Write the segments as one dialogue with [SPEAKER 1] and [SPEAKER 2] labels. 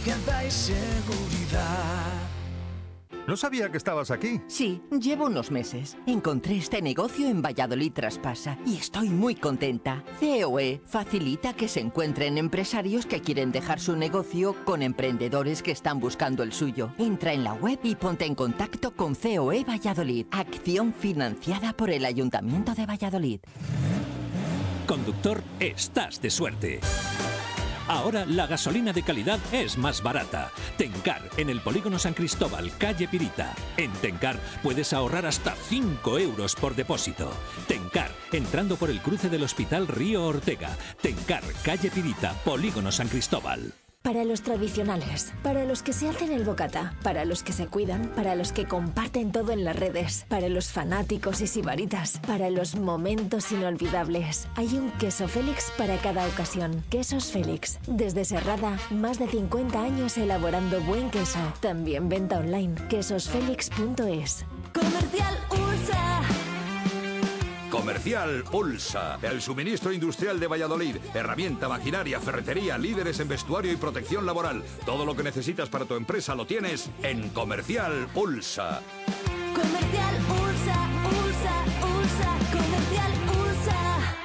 [SPEAKER 1] confianza y seguridad.
[SPEAKER 2] No sabía que estabas aquí.
[SPEAKER 3] Sí, llevo unos meses. Encontré este negocio en Valladolid Traspasa y estoy muy contenta. COE facilita que se encuentren empresarios que quieren dejar su negocio con emprendedores que están buscando el suyo. Entra en la web y ponte en contacto con COE Valladolid. Acción financiada por el Ayuntamiento de Valladolid.
[SPEAKER 4] Conductor, estás de suerte. Ahora la gasolina de calidad es más barata. Tencar, en el Polígono San Cristóbal, calle Pirita. En Tencar puedes ahorrar hasta 5 euros por depósito. Tencar, entrando por el cruce del Hospital Río Ortega. Tencar, calle Pirita, Polígono San Cristóbal.
[SPEAKER 5] Para los tradicionales, para los que se hacen el bocata, para los que se cuidan, para los que comparten todo en las redes, para los fanáticos y sibaritas, para los momentos inolvidables. Hay un queso Félix para cada ocasión. Quesos Félix. Desde Serrada, más de 50 años elaborando buen queso. También venta online. quesosfelix.es.
[SPEAKER 6] Comercial Ursa.
[SPEAKER 7] Comercial Ulsa, el suministro industrial de Valladolid. Herramienta, maquinaria, ferretería, líderes en vestuario y protección laboral. Todo lo que necesitas para tu empresa lo tienes en Comercial Ulsa.
[SPEAKER 6] Comercial Ursa, Ursa, Ursa, Comercial Ursa.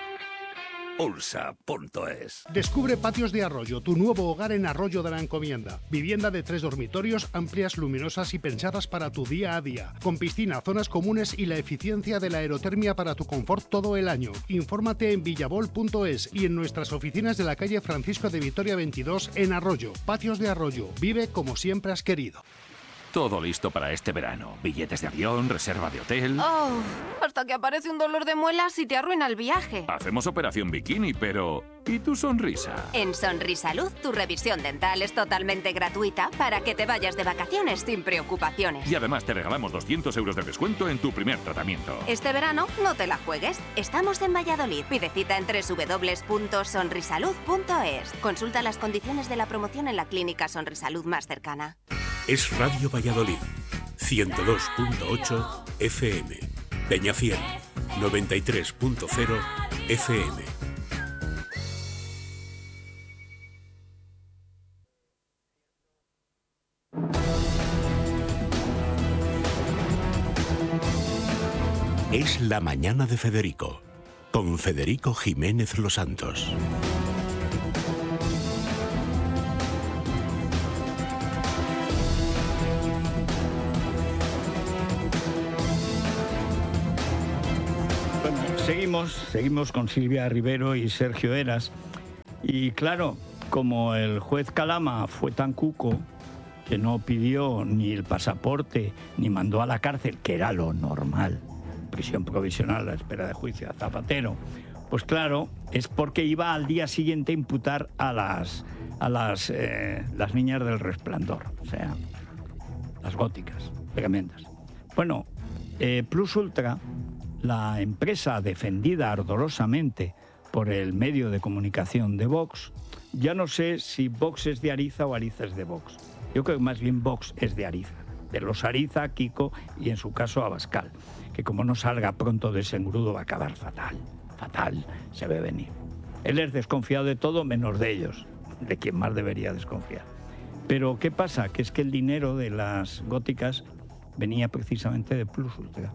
[SPEAKER 7] Ulsa.es.
[SPEAKER 8] Descubre Patios de Arroyo, tu nuevo hogar en Arroyo de la Encomienda. Vivienda de 3 dormitorios, amplias, luminosas y pensadas para tu día a día. Con piscina, zonas comunes y la eficiencia de la aerotermia para tu confort todo el año. Infórmate en villabol.es y en nuestras oficinas de la calle Francisco de Vitoria 22 en Arroyo. Patios de Arroyo. Vive como siempre has querido.
[SPEAKER 9] Todo listo para este verano. Billetes de avión, reserva de hotel...
[SPEAKER 10] Oh, hasta que aparece un dolor de muelas y te arruina el viaje.
[SPEAKER 9] Hacemos operación bikini, pero... ¿y tu sonrisa?
[SPEAKER 11] En Sonrisalud, tu revisión dental es totalmente gratuita para que te vayas de vacaciones sin preocupaciones.
[SPEAKER 9] Y además te regalamos 200 euros de descuento en tu primer tratamiento.
[SPEAKER 11] Este verano no te la juegues. Estamos en Valladolid. Pide cita en www.sonrisalud.es. Consulta las condiciones de la promoción en la clínica Sonrisalud más cercana.
[SPEAKER 12] Es Radio Valladolid, 102.8 FM, Peñafiel, 93.0 FM. Es la mañana de Federico, con Federico Jiménez Los Santos.
[SPEAKER 13] Seguimos con Silvia Rivero y Sergio Eras. Y claro, como el juez Calama fue tan cuco que no pidió ni el pasaporte ni mandó a la cárcel, que era lo normal, prisión provisional a la espera de juicio a Zapatero, pues claro, es porque iba al día siguiente a imputar a las niñas del Resplandor, o sea, las góticas, tremendas. Bueno, Plus Ultra, la empresa defendida ardorosamente por el medio de comunicación de Vox, ya no sé si Vox es de Ariza o Ariza es de Vox. Yo creo que más bien Vox es de Ariza, de los Ariza, Kiko y en su caso Abascal, que como no salga pronto de ese engrudo va a acabar fatal, se ve venir. Él es desconfiado de todo menos de ellos, de quien más debería desconfiar. Pero ¿qué pasa? Que es que el dinero de las góticas venía precisamente de Plus Ultra.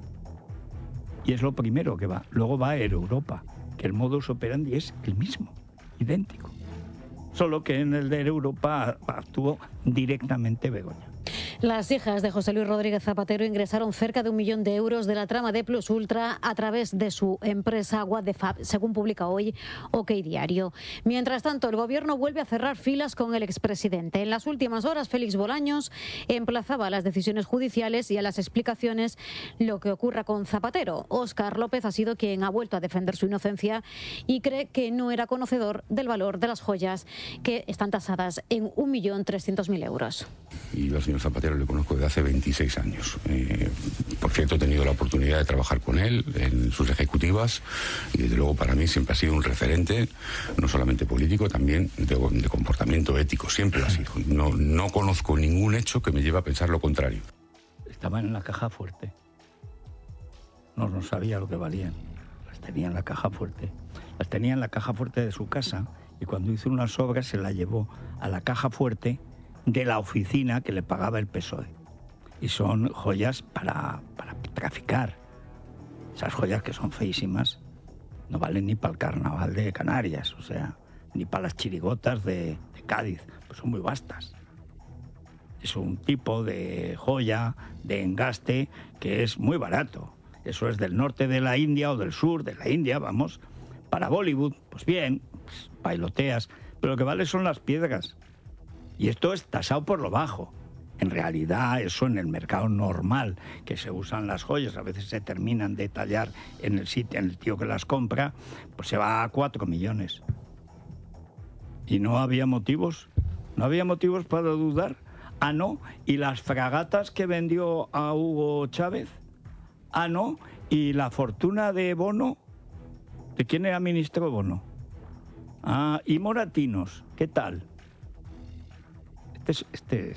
[SPEAKER 13] Y es lo primero que va. Luego va a Europa, que el modus operandi es el mismo, idéntico. Solo que en el de Europa actuó directamente Begoña.
[SPEAKER 14] Las hijas de José Luis Rodríguez Zapatero ingresaron cerca de 1 millón de euros de la trama de Plus Ultra a través de su empresa What the Fab, según publica hoy OK Diario. Mientras tanto, el gobierno vuelve a cerrar filas con el expresidente. En las últimas horas, Félix Bolaños emplazaba a las decisiones judiciales y a las explicaciones lo que ocurra con Zapatero. Óscar López ha sido quien ha vuelto a defender su inocencia y cree que no era conocedor del valor de las joyas que están tasadas en 1.300.000 euros.
[SPEAKER 15] Y yo al señor Zapatero le conozco desde hace 26 años. Por cierto, he tenido la oportunidad de trabajar con él en sus ejecutivas y desde luego para mí siempre ha sido un referente, no solamente político, también de comportamiento ético, siempre lo ha sido. No conozco ningún hecho que me lleve a pensar lo contrario.
[SPEAKER 13] Estaban en la caja fuerte. No sabía lo que valían. Las tenía en la caja fuerte. Las tenía en la caja fuerte de su casa y cuando hizo unas obras se la llevó a la caja fuerte de la oficina que le pagaba el PSOE. Y son joyas para traficar. Esas joyas que son feísimas no valen ni para el carnaval de Canarias, o sea, ni para las chirigotas de Cádiz, pues son muy vastas. Es un tipo de joya, de engaste, que es muy barato. Eso es del norte de la India o del sur de la India, vamos. Para Bollywood, pues bien, pues bailoteas, pero lo que vale son las piedras. Y esto es tasado por lo bajo. En realidad, eso en el mercado normal que se usan las joyas, a veces se terminan de tallar en el sitio, en el tío que las compra, pues se va a 4 millones. Y no había motivos, para dudar. Ah, no, y las fragatas que vendió a Hugo Chávez. Ah, no, y la fortuna de Bono. ¿De quién era ministro Bono? Ah, y Moratinos, ¿qué tal? Este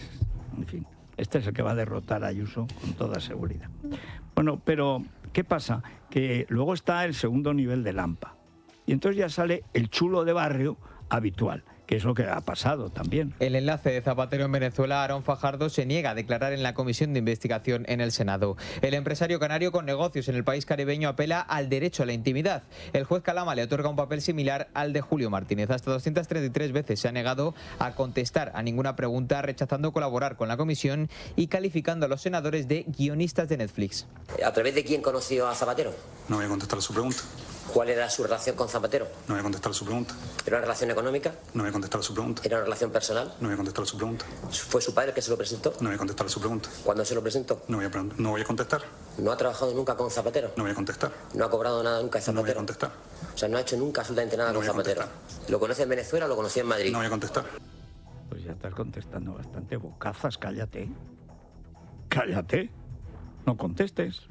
[SPEAKER 13] es el que va a derrotar a Ayuso con toda seguridad. Bueno, pero ¿qué pasa? Que luego está el segundo nivel de Lampa. Y entonces ya sale el chulo de barrio habitual, que es lo que ha pasado también.
[SPEAKER 16] El enlace de Zapatero en Venezuela, Aarón Fajardo, se niega a declarar en la comisión de investigación en el Senado. El empresario canario con negocios en el país caribeño apela al derecho a la intimidad. El juez Calama le otorga un papel similar al de Julio Martínez. Hasta 233 veces se ha negado a contestar a ninguna pregunta, rechazando colaborar con la comisión y calificando a los senadores de guionistas de Netflix.
[SPEAKER 17] ¿A través de quién conoció a Zapatero?
[SPEAKER 18] No voy a contestar a su pregunta.
[SPEAKER 17] ¿Cuál era su relación con Zapatero?
[SPEAKER 18] No voy a contestar a su pregunta.
[SPEAKER 17] ¿Era una relación económica?
[SPEAKER 18] No voy a contestar a su pregunta.
[SPEAKER 17] ¿Era una relación personal?
[SPEAKER 18] No voy a contestar a su pregunta.
[SPEAKER 17] ¿Fue su padre el que se lo presentó?
[SPEAKER 18] No voy a contestar a su pregunta.
[SPEAKER 17] ¿Cuándo se lo presentó?
[SPEAKER 18] No voy a contestar.
[SPEAKER 17] ¿No ha trabajado nunca con Zapatero?
[SPEAKER 18] No voy a contestar.
[SPEAKER 17] ¿No ha cobrado nada nunca de Zapatero?
[SPEAKER 18] No voy a contestar.
[SPEAKER 17] O sea, no ha hecho nunca absolutamente nada con Zapatero. ¿Lo conoce en Venezuela o lo conoció en Madrid?
[SPEAKER 18] No voy a contestar.
[SPEAKER 13] Pues ya estás contestando bastante bocazas, cállate. Cállate. No contestes.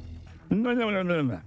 [SPEAKER 13] No.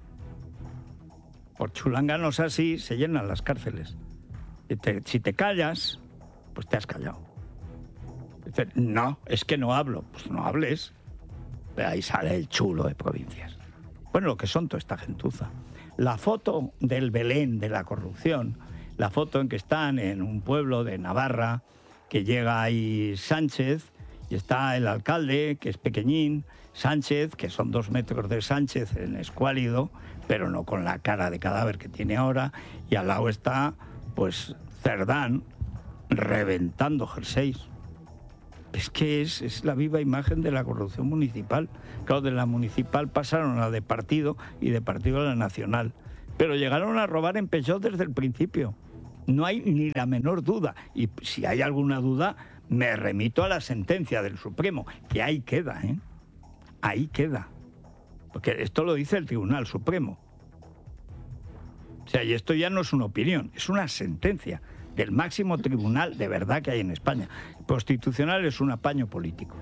[SPEAKER 13] Por chulanganos así se llenan las cárceles. Si te callas, pues te has callado. Dice, no, es que no hablo. Pues no hables. Pero ahí sale el chulo de provincias. Bueno, lo que son toda esta gentuza. La foto del Belén de la corrupción, la foto en que están en un pueblo de Navarra, que llega ahí Sánchez, y está el alcalde, que es pequeñín, Sánchez, que son 2 metros de Sánchez en escuálido, pero no con la cara de cadáver que tiene ahora, y al lado está, pues, Cerdán, reventando jerseys. Es que es la viva imagen de la corrupción municipal. Claro, de la municipal pasaron a la de partido y de partido a la nacional. Pero llegaron a robar en Peugeot desde el principio. No hay ni la menor duda. Y si hay alguna duda, me remito a la sentencia del Supremo, que ahí queda, ¿eh? Ahí queda. Porque esto lo dice el Tribunal Supremo. O sea, y esto ya no es una opinión, es una sentencia del máximo tribunal de verdad que hay en España. El Constitucional es un apaño político.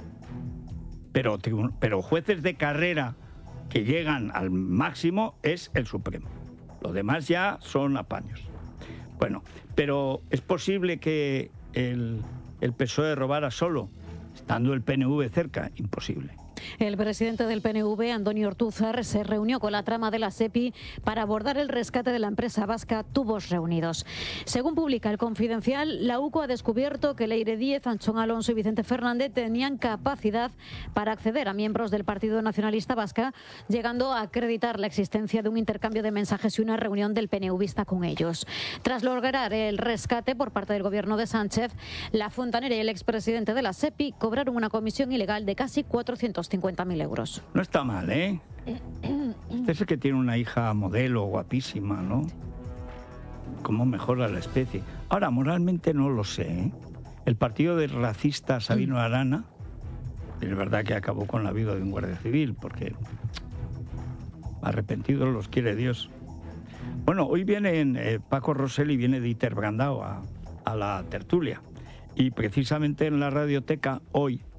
[SPEAKER 13] Pero jueces de carrera que llegan al máximo es el Supremo. Lo demás ya son apaños. Bueno, pero ¿es posible que el PSOE robara solo, estando el PNV cerca? Imposible.
[SPEAKER 14] El presidente del PNV, Antonio Ortúzar, se reunió con la trama de la SEPI para abordar el rescate de la empresa vasca Tubos Reunidos. Según publica El Confidencial, la UCO ha descubierto que Leire Díez, Anchón Alonso y Vicente Fernández tenían capacidad para acceder a miembros del Partido Nacionalista Vasca, llegando a acreditar la existencia de un intercambio de mensajes y una reunión del PNVista con ellos. Tras lograr el rescate por parte del gobierno de Sánchez, la fontanera y el expresidente de la SEPI cobraron una comisión ilegal de casi 450.000 euros.
[SPEAKER 13] No está mal, ¿eh? Este es el que tiene una hija modelo, guapísima, ¿no? ¿Cómo mejora la especie? Ahora, moralmente no lo sé, ¿eh? El partido del racista Sabino Arana, es verdad que acabó con la vida de un guardia civil, porque arrepentidos los quiere Dios. Bueno, hoy vienen Paco Rosell y viene Dieter Brandao a la tertulia. Y precisamente en la radioteca, hoy,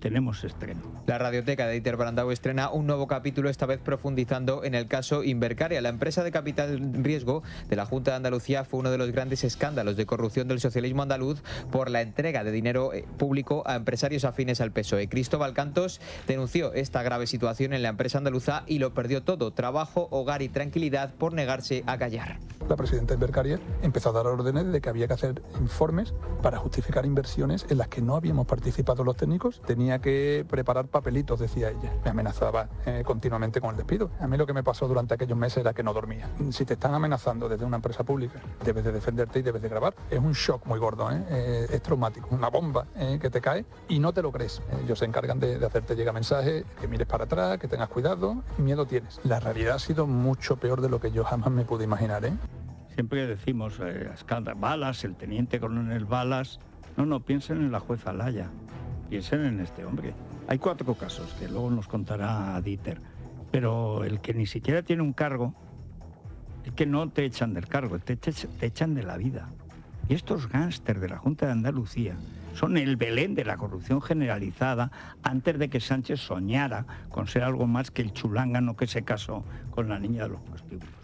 [SPEAKER 13] tenemos estreno.
[SPEAKER 16] La radioteca de Dieter Brandau estrena un nuevo capítulo, esta vez profundizando en el caso Invercaria. La empresa de capital riesgo de la Junta de Andalucía fue uno de los grandes escándalos de corrupción del socialismo andaluz por la entrega de dinero público a empresarios afines al PSOE. Cristóbal Cantos denunció esta grave situación en la empresa andaluza y lo perdió todo: trabajo, hogar y tranquilidad por negarse a callar.
[SPEAKER 19] La presidenta Invercaria empezó a dar órdenes de que había que hacer informes para justificar inversiones en las que no habíamos participado los técnicos. Tenía que preparar papelitos, decía ella. Me amenazaba continuamente con el despido. A mí lo que me pasó durante aquellos meses era que no dormía. Si te están amenazando desde una empresa pública, debes de defenderte y debes de grabar. Es un shock muy gordo, es traumático, una bomba que te cae y no te lo crees. Ellos se encargan de hacerte llegar mensajes, que mires para atrás, que tengas cuidado. Miedo tienes. La realidad ha sido mucho peor de lo que yo jamás me pude imaginar.
[SPEAKER 13] Siempre decimos, Balas, el teniente coronel Balas. No, piensen en la jueza Laya, piensen en este hombre. Hay 4 casos que luego nos contará Dieter, pero el que ni siquiera tiene un cargo, es que no te echan del cargo, te echan de la vida. Y estos gángsters de la Junta de Andalucía son el Belén de la corrupción generalizada antes de que Sánchez soñara con ser algo más que el chulángano que se casó con la niña de los prostíbulos.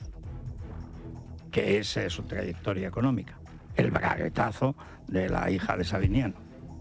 [SPEAKER 13] Que esa es su trayectoria económica. El braguetazo de la hija de Sabiniano.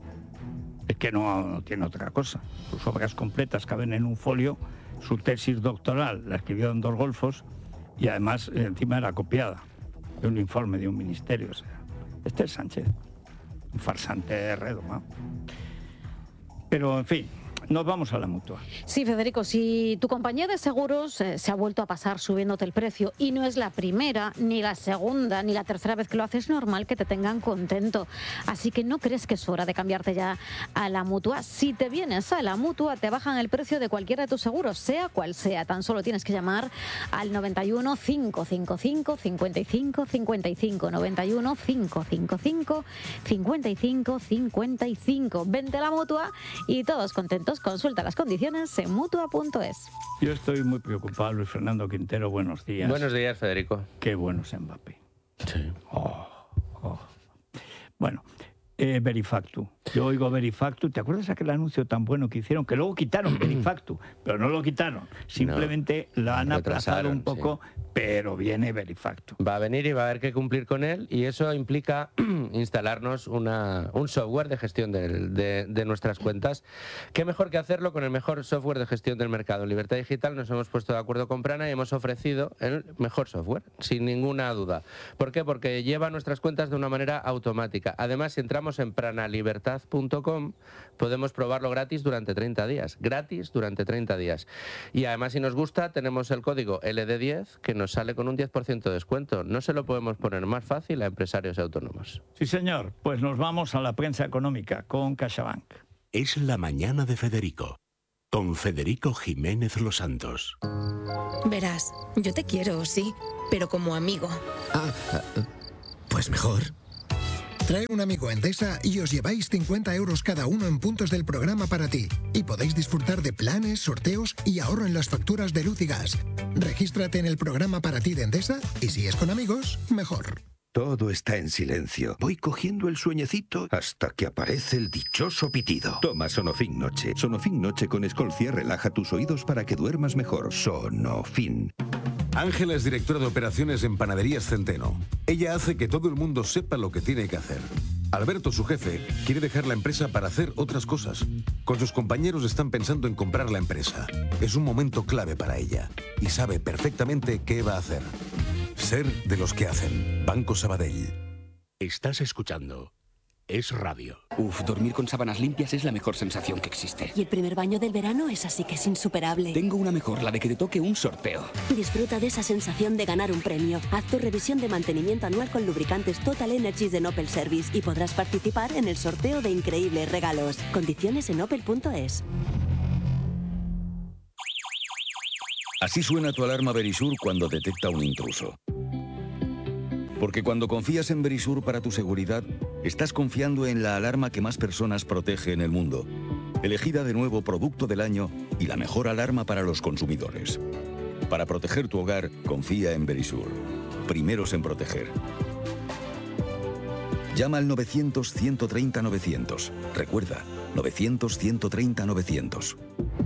[SPEAKER 13] Es que no tiene otra cosa. Sus obras completas caben en un folio, su tesis doctoral la escribió en 2 golfos y además encima era copiada de un informe de un ministerio. O sea, este es Sánchez, un farsante redomado. Pero, en fin, nos vamos a la Mutua.
[SPEAKER 14] Sí, Federico, si tu compañía de seguros se ha vuelto a pasar subiéndote el precio y no es la primera, ni la segunda, ni la tercera vez que lo haces, normal que te tengan contento. Así que no crees que es hora de cambiarte ya a la Mutua. Si te vienes a la Mutua, te bajan el precio de cualquiera de tus seguros, sea cual sea. Tan solo tienes que llamar al 91 555 55 55. 91 555 55 55. Vente a la Mutua y todos contentos. Consulta las condiciones en Mutua.es.
[SPEAKER 13] Yo estoy muy preocupado, Luis Fernando Quintero. Buenos días.
[SPEAKER 20] Buenos días, Federico.
[SPEAKER 13] Qué bueno es Mbappé.
[SPEAKER 20] Sí.
[SPEAKER 13] Bueno, Verifactu. Yo oigo Verifactu. ¿Te acuerdas aquel anuncio tan bueno que hicieron? Que luego quitaron Verifactu, pero no lo quitaron. Simplemente lo han aplazado un poco, sí. Pero viene Verifactu.
[SPEAKER 20] Va a venir y va a haber que cumplir con él, y eso implica instalarnos un software de gestión de nuestras cuentas. ¿Qué mejor que hacerlo con el mejor software de gestión del mercado? En Libertad Digital nos hemos puesto de acuerdo con Prana y hemos ofrecido el mejor software, sin ninguna duda. ¿Por qué? Porque lleva nuestras cuentas de una manera automática. Además, si entramos en pranalibertad.com, podemos probarlo gratis durante 30 días. Gratis durante 30 días. Y además, si nos gusta, tenemos el código LD10 que nos sale con un 10% de descuento. No se lo podemos poner más fácil a empresarios y autónomos.
[SPEAKER 13] Sí, señor. Pues nos vamos a la prensa económica con CaixaBank.
[SPEAKER 12] Es la mañana de Federico, con Federico Jiménez Los Santos.
[SPEAKER 21] Verás, yo te quiero, sí, pero como amigo.
[SPEAKER 22] Pues mejor. Trae un amigo a Endesa y os lleváis 50 euros cada uno en puntos del programa para ti. Y podéis disfrutar de planes, sorteos y ahorro en las facturas de luz y gas. Regístrate en el programa para ti de Endesa y si es con amigos, mejor.
[SPEAKER 23] Todo está en silencio. Voy cogiendo el sueñecito hasta que aparece el dichoso pitido. Toma Sonofin Noche. Sonofin Noche con Escolcia relaja tus oídos para que duermas mejor. Sonofin.
[SPEAKER 24] Ángela es directora de operaciones en Panaderías Centeno. Ella hace que todo el mundo sepa lo que tiene que hacer. Alberto, su jefe, quiere dejar la empresa para hacer otras cosas. Con sus compañeros están pensando en comprar la empresa. Es un momento clave para ella y sabe perfectamente qué va a hacer. Ser de los que hacen. Banco Sabadell.
[SPEAKER 12] Estás escuchando Es Radio.
[SPEAKER 25] Dormir con sábanas limpias es la mejor sensación que existe.
[SPEAKER 26] Y el primer baño del verano es así que es insuperable.
[SPEAKER 25] Tengo una mejor, la de que te toque un sorteo.
[SPEAKER 26] Disfruta de esa sensación de ganar un premio. Haz tu revisión de mantenimiento anual con lubricantes Total Energies de Opel Service y podrás participar en el sorteo de increíbles regalos. Condiciones en opel.es.
[SPEAKER 7] Así suena tu alarma Verisur cuando detecta un intruso. Porque cuando confías en Verisur para tu seguridad, estás confiando en la alarma que más personas protege en el mundo. Elegida de nuevo Producto del Año y la mejor alarma para los consumidores. Para proteger tu hogar, confía en Verisur. Primeros en proteger. Llama al 900-130-900. Recuerda, 900-130-900.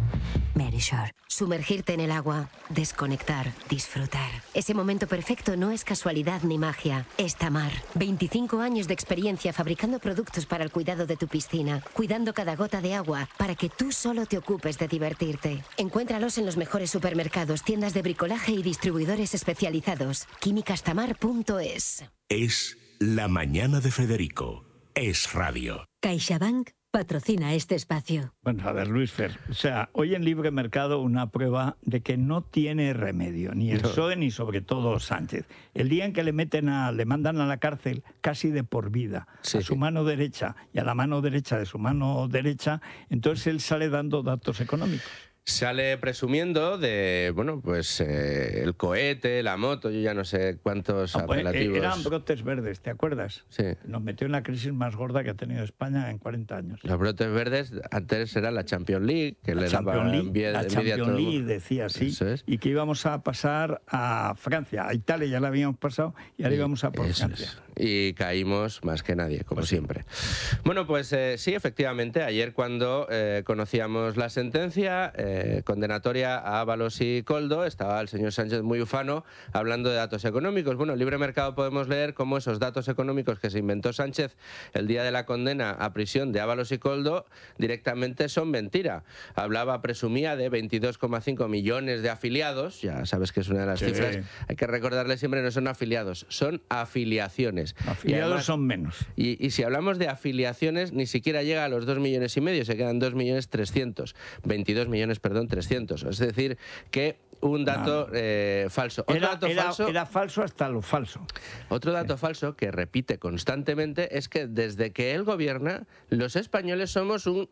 [SPEAKER 1] Verisure. Sumergirte en el agua, desconectar, disfrutar. Ese momento perfecto no es casualidad ni magia. Es Tamar. 25 años de experiencia fabricando productos para el cuidado de tu piscina, cuidando cada gota de agua para que tú solo te ocupes de divertirte. Encuéntralos en los mejores supermercados, tiendas de bricolaje y distribuidores especializados. Químicastamar.es.
[SPEAKER 12] Es La Mañana de Federico. Es radio.
[SPEAKER 21] CaixaBank patrocina este espacio.
[SPEAKER 13] Bueno, a ver, Luis Fer, o sea, hoy en Libre Mercado una prueba de que no tiene remedio, ni el PSOE ni sobre todo Sánchez. El día en que le mandan a la cárcel casi de por vida a su mano derecha y a la mano derecha de su mano derecha, entonces él sale dando datos económicos.
[SPEAKER 20] Sale presumiendo de, bueno, pues el cohete, la moto, yo ya no sé cuántos apelativos.
[SPEAKER 13] Eran brotes verdes, ¿te acuerdas?
[SPEAKER 20] Sí.
[SPEAKER 13] Nos metió en la crisis más gorda que ha tenido España en 40 años.
[SPEAKER 20] Los brotes verdes antes era la Champions League, que le daba envidia a todo.
[SPEAKER 13] La Champions League decía así, y que íbamos a pasar a Francia. A Italia ya la habíamos pasado y ahora íbamos a por Francia.
[SPEAKER 20] Y caímos más que nadie, como siempre. Bueno, pues sí, efectivamente, ayer cuando conocíamos la sentencia condenatoria a Ábalos y Koldo, estaba el señor Sánchez muy ufano hablando de datos económicos. Bueno, en Libre Mercado podemos leer cómo esos datos económicos que se inventó Sánchez el día de la condena a prisión de Ábalos y Koldo directamente son mentira. Presumía de 22,5 millones de afiliados, ya sabes que es una de las cifras, hay que recordarle siempre, no son afiliados, son afiliaciones.
[SPEAKER 13] Afiliados además, son menos.
[SPEAKER 20] Y si hablamos de afiliaciones, ni siquiera llega a los 2,5 millones, se quedan 2.300.000, 22 millones, perdón, 300. Es decir, que un dato falso.
[SPEAKER 13] Era falso hasta lo falso.
[SPEAKER 20] Otro dato falso que repite constantemente es que desde que él gobierna, los españoles somos un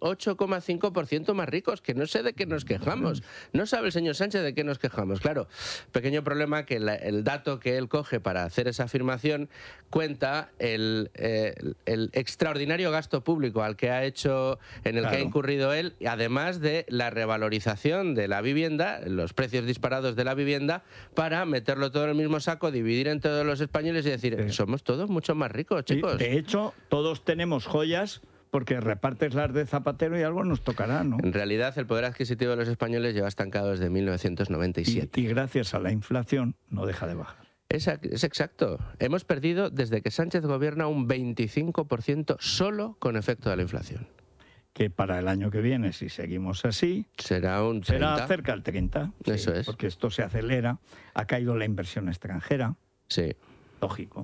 [SPEAKER 20] 8,5% más ricos, que no sé de qué nos quejamos. No sabe el señor Sánchez de qué nos quejamos. Claro, pequeño problema que el dato que él coge para hacer esa afirmación cuenta el extraordinario gasto público al que ha hecho, en el que ha incurrido él, además de la revalorización de la vivienda, los precios disparados de la vivienda, para meterlo todo en el mismo saco, dividir en todos los españoles y decir, somos todos mucho más ricos, chicos.
[SPEAKER 13] De hecho, todos tenemos joyas porque repartes las de Zapatero y algo nos tocará, ¿no?
[SPEAKER 20] En realidad, el poder adquisitivo de los españoles lleva estancado desde 1997.
[SPEAKER 13] Y gracias a la inflación no deja de bajar.
[SPEAKER 20] Es exacto. Hemos perdido, desde que Sánchez gobierna, un 25% solo con efecto de la inflación.
[SPEAKER 13] Que para el año que viene, si seguimos así,
[SPEAKER 20] será
[SPEAKER 13] cerca del 30.
[SPEAKER 20] Eso es.
[SPEAKER 13] Porque esto se acelera, ha caído la inversión extranjera.
[SPEAKER 20] Sí.
[SPEAKER 13] Lógico.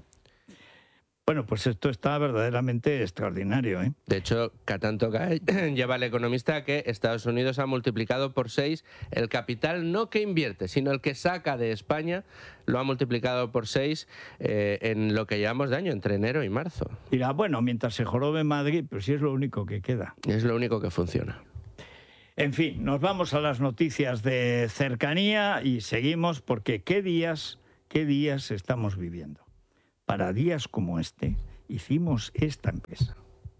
[SPEAKER 13] Bueno, pues esto está verdaderamente extraordinario, ¿eh?
[SPEAKER 20] De hecho, tanto lleva el economista que Estados Unidos ha multiplicado por 6 el capital, no que invierte, sino el que saca de España, lo ha multiplicado por 6 en lo que llevamos de año, entre enero y marzo.
[SPEAKER 13] Dirá, bueno, mientras se jorobe Madrid, pues sí es lo único que queda.
[SPEAKER 20] Es lo único que funciona.
[SPEAKER 13] En fin, nos vamos a las noticias de cercanía y seguimos porque qué días estamos viviendo. Para días como este, hicimos esta empresa.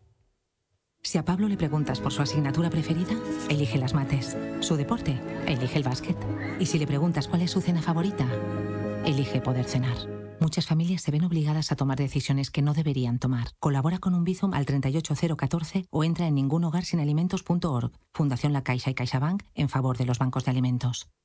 [SPEAKER 2] Si a Pablo le preguntas por su asignatura preferida, elige las mates. Su deporte, elige el básquet. Y si le preguntas cuál es su cena favorita, elige poder cenar. Muchas familias se ven obligadas a tomar decisiones que no deberían tomar. Colabora con un Bizum al 38014 o entra en ningunhogarsinalimentos.org. Fundación La Caixa y CaixaBank en favor de los bancos de alimentos.